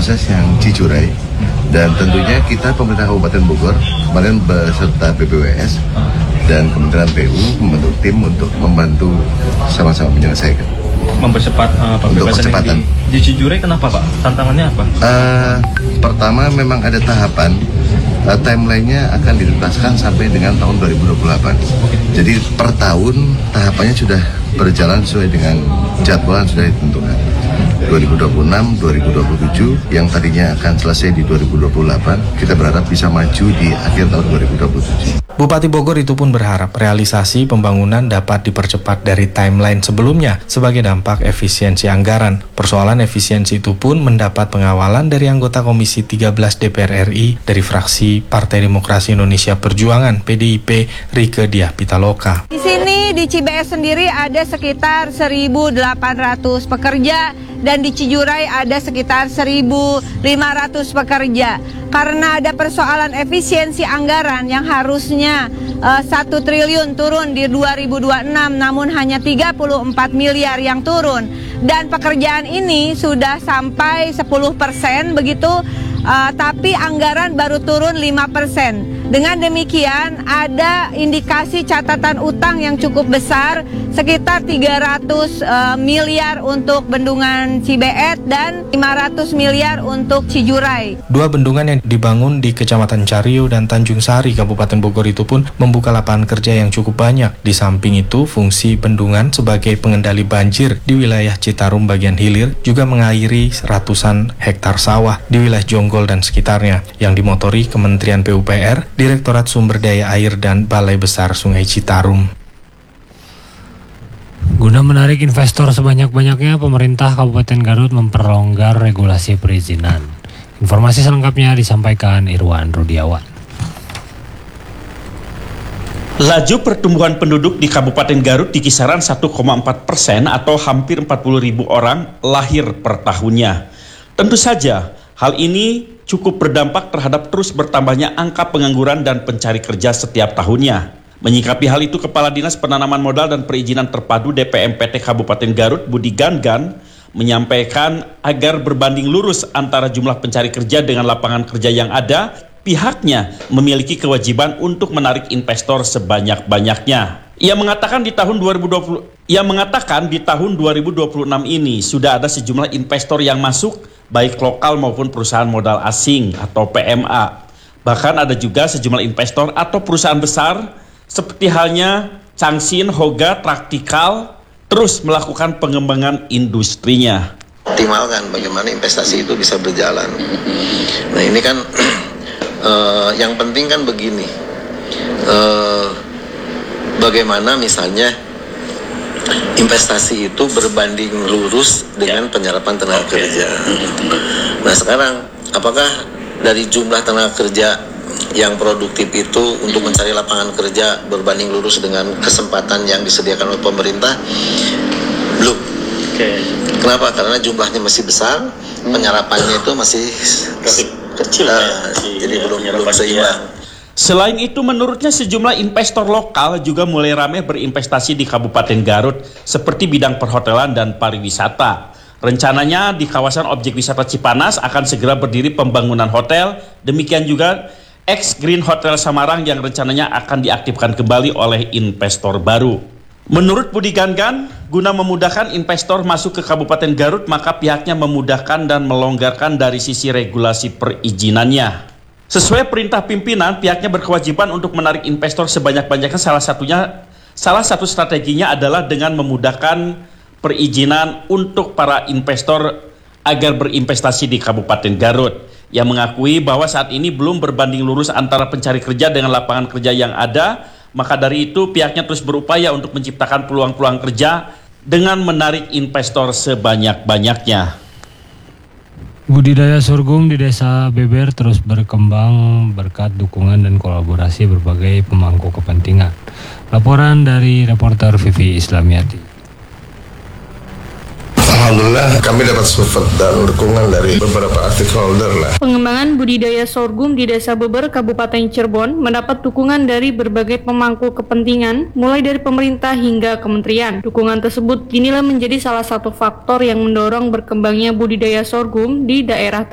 proses yang Cijurai. Dan tentunya kita pemerintah Kabupaten Bogor kemarin beserta BPWS dan Kementerian PU membentuk tim untuk membantu sama-sama menyelesaikan. Mempercepat untuk percepatan. Di Cijurai kenapa Pak? Tantangannya apa? Pertama memang ada tahapan, timeline-nya akan dituntaskan sampai dengan tahun 2028. Jadi per tahun tahapannya sudah berjalan sesuai dengan jadwal yang sudah ditentukan. 2026, 2027 yang tadinya akan selesai di 2028, kita berharap bisa maju di akhir tahun 2027. Bupati Bogor itu pun berharap realisasi pembangunan dapat dipercepat dari timeline sebelumnya sebagai dampak efisiensi anggaran. Persoalan efisiensi itu pun mendapat pengawalan dari anggota Komisi 13 DPR RI dari fraksi Partai Demokrasi Indonesia Perjuangan PDIP Rieke Diah Pitaloka. Di sini di CBS sendiri ada sekitar 1.800 pekerja dan di Cijurai ada sekitar 1.500 pekerja. Karena ada persoalan efisiensi anggaran yang harusnya 1 triliun turun di 2026 namun hanya 34 miliar yang turun. Dan pekerjaan ini sudah sampai 10% begitu, tapi anggaran baru turun 5%. Dengan demikian ada indikasi catatan utang yang cukup besar sekitar 300 miliar untuk bendungan Cibeet dan 500 miliar untuk Cijurai. Dua bendungan yang dibangun di Kecamatan Cario dan Tanjung Sari, Kabupaten Bogor itu pun membuka lapangan kerja yang cukup banyak. Di samping itu, fungsi bendungan sebagai pengendali banjir di wilayah Citarum bagian hilir juga mengairi ratusan hektar sawah di wilayah Jonggol dan sekitarnya yang dimotori Kementerian PUPR, Direktorat Sumber Daya Air dan Balai Besar Sungai Citarum. Guna menarik investor sebanyak-banyaknya, pemerintah Kabupaten Garut memperlonggar regulasi perizinan. Informasi selengkapnya disampaikan Irwan Rudiawan. Laju pertumbuhan penduduk di Kabupaten Garut di kisaran 1,4% atau hampir 40.000 orang lahir per tahunnya. Tentu saja, hal ini cukup berdampak terhadap terus bertambahnya angka pengangguran dan pencari kerja setiap tahunnya. Menyikapi hal itu, Kepala Dinas Penanaman Modal dan Perizinan Terpadu DPMPT Kabupaten Garut, Budi Gangan, menyampaikan agar berbanding lurus antara jumlah pencari kerja dengan lapangan kerja yang ada, pihaknya memiliki kewajiban untuk menarik investor sebanyak-banyaknya. Ia mengatakan di tahun 2026 ini sudah ada sejumlah investor yang masuk, baik lokal maupun perusahaan modal asing atau PMA. Bahkan ada juga sejumlah investor atau perusahaan besar seperti halnya Changsin, Hoga, Traktikal, terus melakukan pengembangan industrinya. Optimalkan bagaimana investasi itu bisa berjalan. Nah ini kan yang penting kan begini, bagaimana misalnya investasi itu berbanding lurus dengan penyerapan tenaga kerja. Nah sekarang apakah dari jumlah tenaga kerja yang produktif itu untuk mencari lapangan kerja berbanding lurus dengan kesempatan yang disediakan oleh pemerintah? Belum. Kenapa? Karena jumlahnya masih besar, penyerapannya itu masih kecil, jadi belum seimbang. Selain itu, menurutnya sejumlah investor lokal juga mulai ramai berinvestasi di Kabupaten Garut seperti bidang perhotelan dan pariwisata. Rencananya di kawasan objek wisata Cipanas akan segera berdiri pembangunan hotel, demikian juga Green Hotel Samarang yang rencananya akan diaktifkan kembali oleh investor baru. Menurut Budi Gangan, guna memudahkan investor masuk ke Kabupaten Garut, maka pihaknya memudahkan dan melonggarkan dari sisi regulasi perizinannya. Sesuai perintah pimpinan, pihaknya berkewajiban untuk menarik investor sebanyak-banyaknya. Salah satu strateginya adalah dengan memudahkan perizinan untuk para investor agar berinvestasi di Kabupaten Garut. Yang mengakui bahwa saat ini belum berbanding lurus antara pencari kerja dengan lapangan kerja yang ada, maka dari itu pihaknya terus berupaya untuk menciptakan peluang-peluang kerja dengan menarik investor sebanyak-banyaknya. Budidaya sorghum di Desa Beber terus berkembang berkat dukungan dan kolaborasi berbagai pemangku kepentingan. Laporan dari reporter Vivi Islamiati. Alhamdulillah kami dapat support dan dukungan dari beberapa stakeholder lah. Pengembangan budidaya sorghum di Desa Beber, Kabupaten Cirebon mendapat dukungan dari berbagai pemangku kepentingan, mulai dari pemerintah hingga kementerian. Dukungan tersebut dinilai menjadi salah satu faktor yang mendorong berkembangnya budidaya sorghum di daerah